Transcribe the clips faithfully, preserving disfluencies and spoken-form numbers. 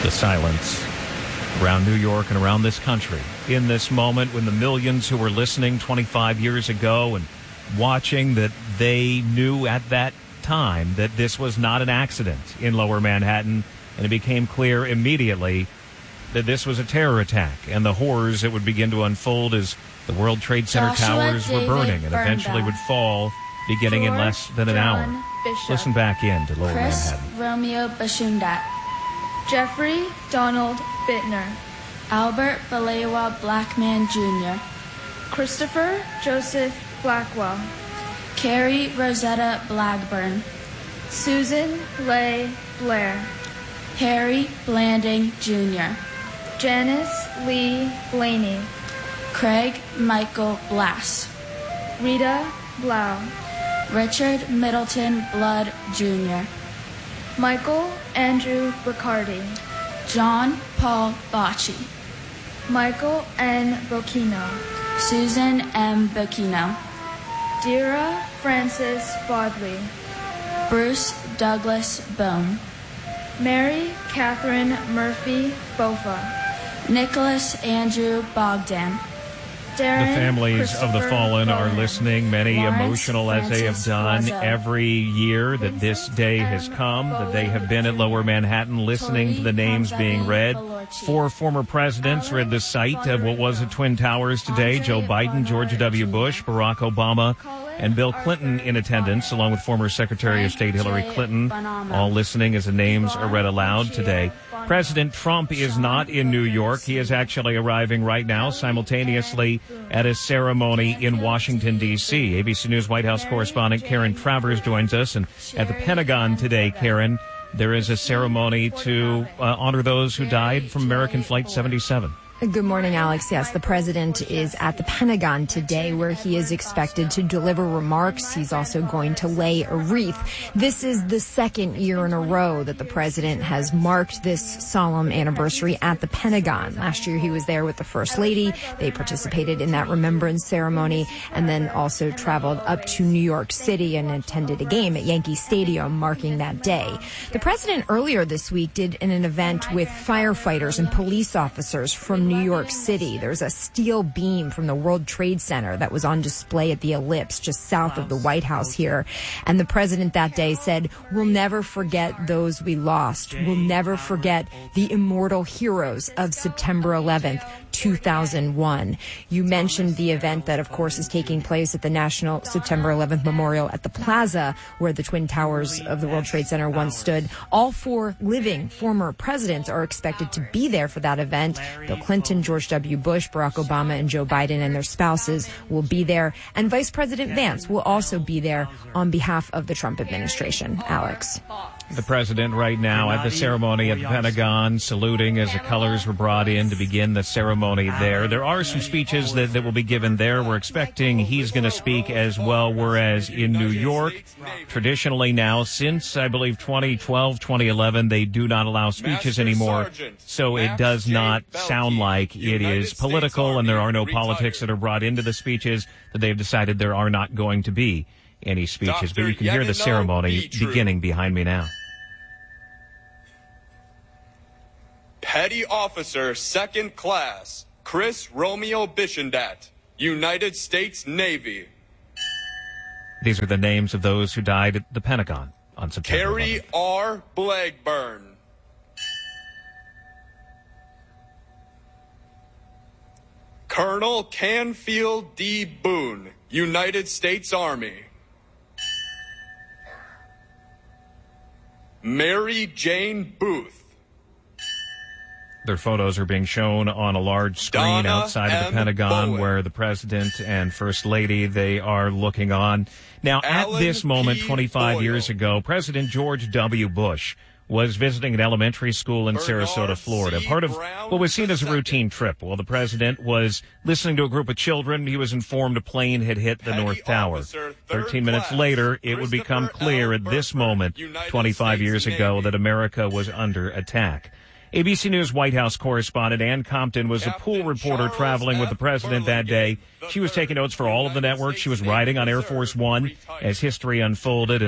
The silence around New York and around this country in this moment when the millions who were listening twenty-five years ago and watching, that they knew at that time that this was not an accident in Lower Manhattan, and it became clear immediately that this was a terror attack and the horrors that would begin to unfold as the World Trade Center Joshua towers David were burning and Birnbaum. eventually would fall beginning George in less than an John hour. Bishop. Listen back in to Lower Chris Manhattan. Romeo Bashundat. Jeffrey Donald Bittner. Albert Balewa Blackman Junior Christopher Joseph Blackwell. Carrie Rosetta Blackburn. Susan Leigh Blair. Harry Blanding Junior Janice Lee Blaney. Craig Michael Blass. Rita Blau. Richard Middleton Blood Junior Michael Andrew Riccardi. John Paul Bocci. Michael N. Bocchino. Susan M. Bocchino. Dira Francis Bodley. Bruce Douglas Bone. Mary Catherine Murphy Bofa. Nicholas Andrew Bogdan. Darren The families of the Christopher fallen are Bowen. listening, many Lawrence emotional as they have Francis done Lazo. every year that this day has come, that they have been at Lower Manhattan listening to the names being read. Four former presidents read the site of what was the Twin Towers today: Joe Biden, George W. Bush, Barack Obama, and Bill Clinton in attendance, along with former Secretary of State Hillary Clinton, all listening as the names are read aloud today. President Trump is not in New York. He is actually arriving right now simultaneously at a ceremony in Washington, D C A B C News White House correspondent Karen Travers joins us. And at the Pentagon today, Karen, there is a ceremony to uh, honor those who died from American Flight seventy-seven. Good morning, Alex. Yes, the president is at the Pentagon today, where he is expected to deliver remarks. He's also going to lay a wreath. This is the second year in a row that the president has marked this solemn anniversary at the Pentagon. Last year, he was there with the First Lady. They participated in that remembrance ceremony and then also traveled up to New York City and attended a game at Yankee Stadium marking that day. The president earlier this week did an event with firefighters and police officers from New York City. There's a steel beam from the World Trade Center that was on display at the Ellipse just south of the White House here. And the president that day said, "We'll never forget those we lost. We'll never forget the immortal heroes of September eleventh, two thousand one. You mentioned the event that, of course, is taking place at the National September eleventh Memorial at the Plaza, where the Twin Towers of the World Trade Center once stood. All four living former presidents are expected to be there for that event. Bill Clinton, George W. Bush, Barack Obama, and Joe Biden and their spouses will be there. And Vice President Vance will also be there on behalf of the Trump administration. Alex. The president right now at the ceremony at the Pentagon, saluting as the colors were brought in to begin the ceremony there. There are some speeches that, that will be given there. We're expecting he's going to speak as well, whereas in New York, traditionally now, since I believe twenty twelve, twenty eleven, they do not allow speeches anymore. So it does not sound like it is political, and there are no politics that are brought into the speeches, that they've decided there are not going to be any speeches. But you can hear the ceremony beginning behind me now. Petty Officer Second Class Chris Romeo Bishendat, United States Navy. These are the names of those who died at the Pentagon on September Carrie eleventh. R. Blackburn. Colonel Canfield D. Boone, United States Army. Mary Jane Booth. Their photos are being shown on a large screen Donna outside of the M. Pentagon, Bowen. where the president and first lady, they are looking on. Now, Alan at this moment, P. twenty-five Boyle. years ago, President George W. Bush was visiting an elementary school in Bernard Sarasota, Florida, C. part of Brown what was seen as a the routine trip. While the president was listening to a group of children, he was informed a plane had hit the Petty North Tower. Officer, third Thirteen minutes class, later, it would become Christopher clear L. at this Burford, moment, United twenty-five States years ago, Navy. that America was under attack. A B C News White House correspondent Ann Compton was a Captain pool reporter Charles traveling with F. the president that day. She was taking notes for all of the networks. She was riding on Air Force One as history unfolded, and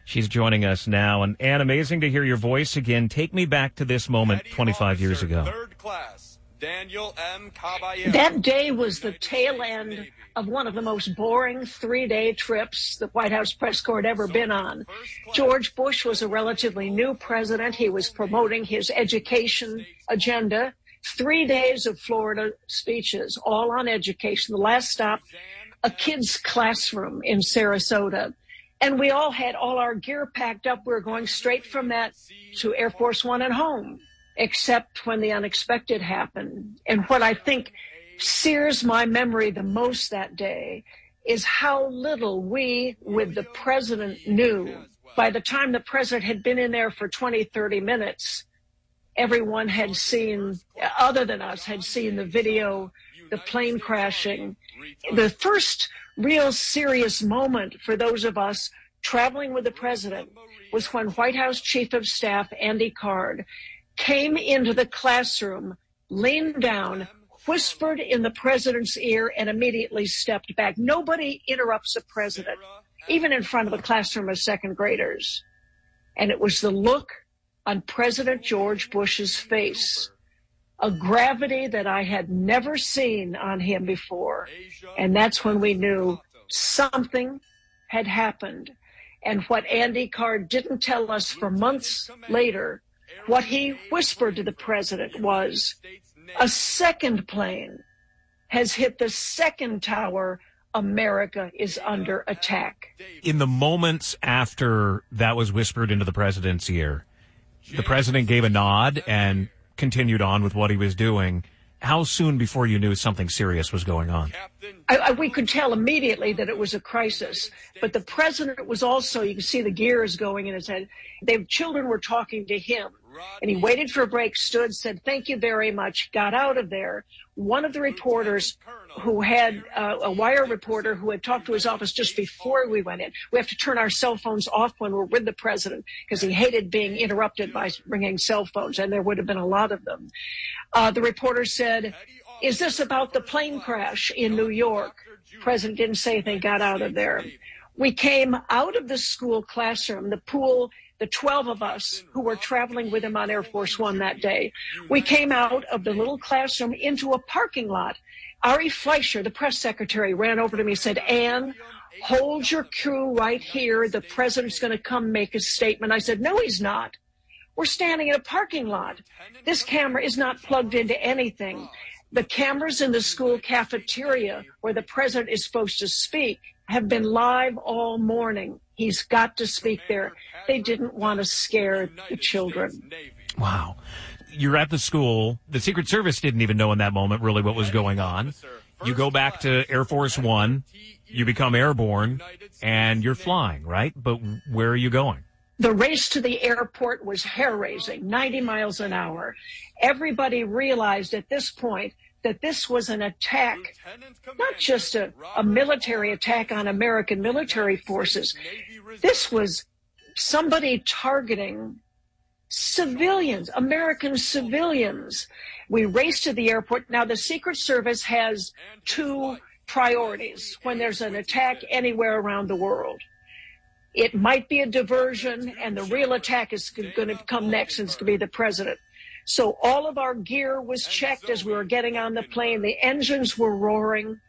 She's joining us now. And Ann, amazing to hear your voice again. Take me back to this moment twenty-five years ago. Third class, Daniel M. Caballero. That day was the tail end of one of the most boring three-day trips the White House press corps had ever been on. George Bush was a relatively new president. He was promoting his education agenda. Three days of Florida speeches, all on education. The last stop, a kid's classroom in Sarasota. And we all had all our gear packed up. We were going straight from that to Air Force One and home, except when the unexpected happened. And what I think sears my memory the most that day is how little we, with the president, knew. By the time the president had been in there for twenty, thirty minutes, everyone had seen, other than us, had seen the video, the plane crashing. The first real serious moment for those of us traveling with the president was when White House Chief of Staff Andy Card came into the classroom, leaned down, whispered in the president's ear, and immediately stepped back. Nobody interrupts a president, even in front of a classroom of second graders. And it was the look on President George Bush's face, a gravity that I had never seen on him before. And that's when we knew something had happened. And what Andy Card didn't tell us for months later, what he whispered to the president was, a second plane has hit the second tower. America is under attack. In the moments after that was whispered into the president's ear, the president gave a nod and continued on with what he was doing. How soon before you knew something serious was going on? I, I, we could tell immediately that it was a crisis, but the president was also, you can see the gears going in his head. The children were talking to him, and he waited for a break, stood, said, thank you very much, got out of there. One of the reporters who had, uh, a wire reporter who had talked to his office just before we went in, we have to turn our cell phones off when we're with the president because he hated being interrupted by ringing cell phones, and there would have been a lot of them. Uh, the reporter said, is this about the plane crash in New York? President didn't say anything, got out of there. We came out of the school classroom, the pool, the twelve of us who were traveling with him on Air Force One that day. We came out of the little classroom into a parking lot. Ari Fleischer, the press secretary, ran over to me and said, Ann, hold your crew right here. The president's going to come make a statement. I said, no, he's not. We're standing in a parking lot. This camera is not plugged into anything. The cameras in the school cafeteria where the president is supposed to speak have been live all morning. He's got to speak there. They didn't want to scare the children. Wow. You're at the school. The Secret Service didn't even know in that moment really what was going on. You go back to Air Force One, you become airborne, and you're flying, right? But where are you going? The race to the airport was hair-raising, ninety miles an hour. Everybody realized at this point that this was an attack, not just a, a military attack on American military forces. This was somebody targeting civilians, American civilians. We raced to the airport. Now, the Secret Service has two priorities when there's an attack anywhere around the world. It might be a diversion, and the real attack is going to come next, and it's going to be the president. So all of our gear was checked as we were getting on the plane. The engines were roaring.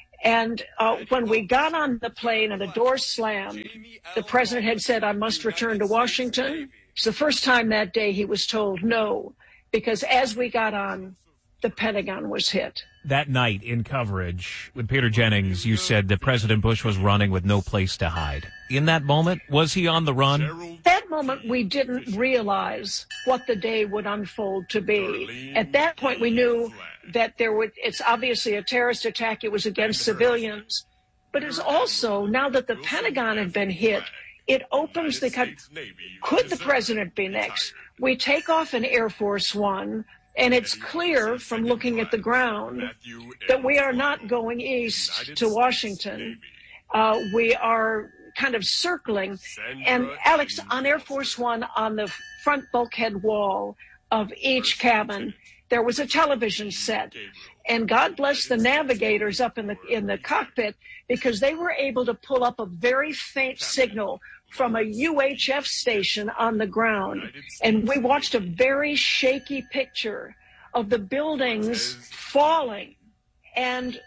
And uh, when we got on the plane and the door slammed, the president had said, I must return to Washington. It's the first time that day he was told no, because as we got on, the Pentagon was hit. That night in coverage with Peter Jennings, you said that President Bush was running with no place to hide. In that moment, was he on the run? That moment, we didn't realize what the day would unfold to be. At that point, we knew that there would, it's obviously a terrorist attack. It was against civilians. But it's also, now that the Pentagon had been hit, it opens the, could the president be next? We take off in Air Force One, and it's clear from looking at the ground that we are not going east to Washington. Uh, we are kind of circling. And Alex, on Air Force One, on the front bulkhead wall, of each cabin, there was a television set. And God bless the navigators up in the in the cockpit, because they were able to pull up a very faint signal from a U H F station on the ground. And we watched a very shaky picture of the buildings falling. And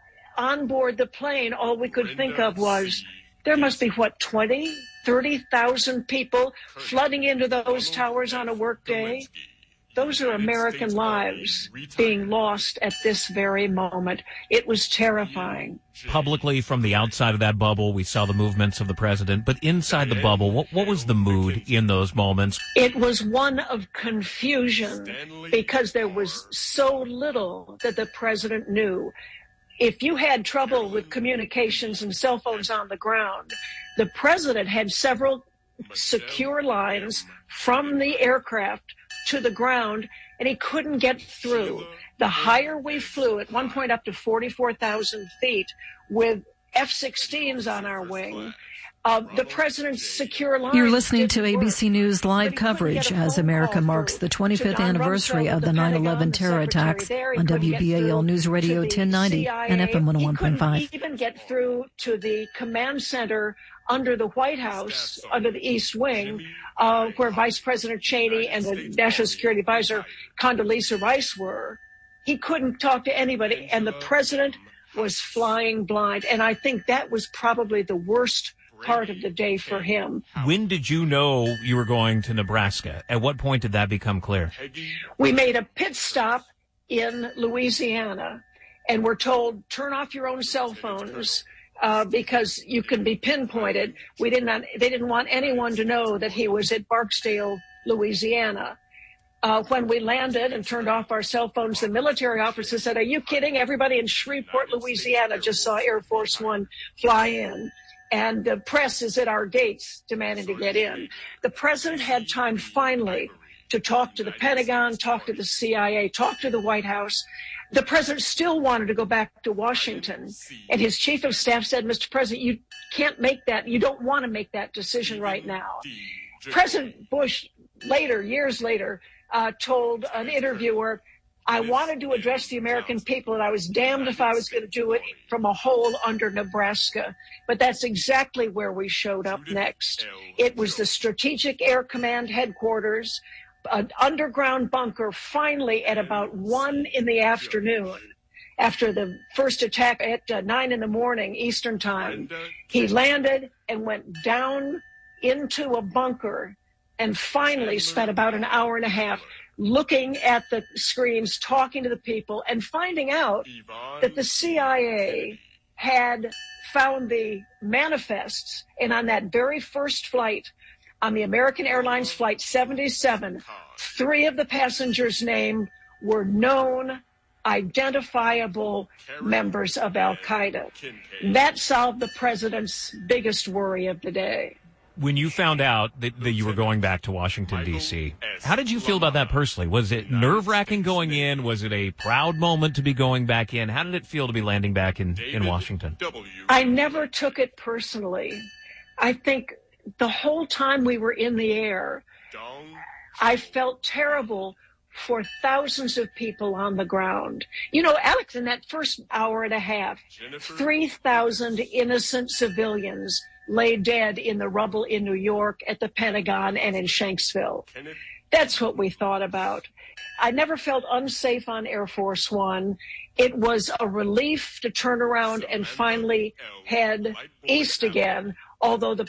on board the plane, all we could think of was, there must be, what, twenty, thirty thousand people flooding into those towers on a workday? Those are American lives being lost at this very moment. It was terrifying. Publicly, from the outside of that bubble, we saw the movements of the president. But inside the bubble, what, what was the mood in those moments? It was one of confusion, because there was so little that the president knew. If you had trouble with communications and cell phones on the ground, the president had several secure lines from the aircraft to the ground, and he couldn't get through. The higher we flew, at one point up to forty-four thousand feet, with F sixteens on our wing, uh, the president's secure lines. You're listening to didn't A B C work. News live But he couldn't coverage get a as phone America call marks through the twenty-fifth to Don anniversary Rumsfeld of the of nine Pentagon, eleven the terror secretary attacks there. He on couldn't W get B A L through News Radio to the ten ninety C I A. and F M one oh one point five. He couldn't even get through to the command center under the White House, under the East Wing, uh, where Vice President Cheney and the National Security Advisor Condoleezza Rice were. He couldn't talk to anybody, and the president was flying blind. And I think that was probably the worst part of the day for him. When did you know you were going to Nebraska? At what point did that become clear? We made a pit stop in Louisiana, and we're told, turn off your own cell phones, uh, because you can be pinpointed. We did not, they didn't want anyone to know that he was at Barksdale, Louisiana. Uh, when we landed and turned off our cell phones, the military officer said, are you kidding? Everybody in Shreveport, Louisiana just saw Air Force One fly in. And the press is at our gates demanding to get in. The president had time finally to talk to the Pentagon, talk to the C I A, talk to the White House. The president still wanted to go back to Washington. And his chief of staff said, Mister President, you can't make that. You don't want to make that decision right now. President Bush later, years later, uh, told an interviewer, I wanted to address the American people, and I was damned if I was going to do it from a hole under Nebraska. But that's exactly where we showed up next. It was the Strategic Air Command headquarters, an underground bunker, finally at about one in the afternoon, after the first attack at uh, nine in the morning Eastern time. He landed and went down into a bunker and finally spent about an hour and a half looking at the screens, talking to the people, and finding out that the C I A had found the manifests. And on that very first flight, on the American Airlines Flight seventy-seven, three of the passengers' names were known, identifiable members of Al-Qaeda. That solved the president's biggest worry of the day. When you found out that, that you were going back to Washington, D C, how did you feel about that personally? Was it nerve-wracking going in? Was it a proud moment to be going back in? How did it feel to be landing back in, in Washington? I never took it personally. I think the whole time we were in the air, I felt terrible for thousands of people on the ground. You know, Alex, in that first hour and a half, three thousand innocent civilians lay dead in the rubble in New York, at the Pentagon, and in Shanksville. That's what we thought about. I never felt unsafe on Air Force One. It was a relief to turn around and finally head east again, although the